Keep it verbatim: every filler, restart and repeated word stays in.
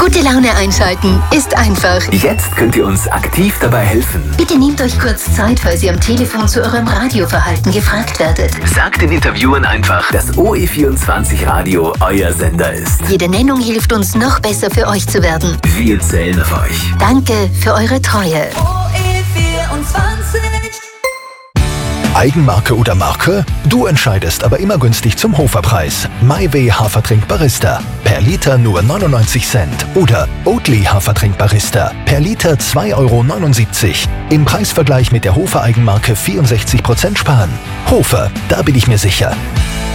Gute Laune einschalten ist einfach. Jetzt könnt ihr uns aktiv dabei helfen. Bitte nehmt euch kurz Zeit, falls ihr am Telefon zu eurem Radioverhalten gefragt werdet. Sagt den Interviewern einfach, dass O E vierundzwanzig Radio euer Sender ist. Jede Nennung hilft uns, noch besser für euch zu werden. Wir zählen auf euch. Danke für eure Treue. O E vierundzwanzig. Eigenmarke oder Marke? Du entscheidest, aber immer günstig zum Hoferpreis. MyWay Hafertrink Barista. Per Liter nur neunundneunzig Cent. Oder Oatly Hafertrink Barista. Per Liter zwei Euro neunundsiebzig. Im Preisvergleich mit der Hofer Eigenmarke vierundsechzig Prozent sparen. Hofer, da bin ich mir sicher.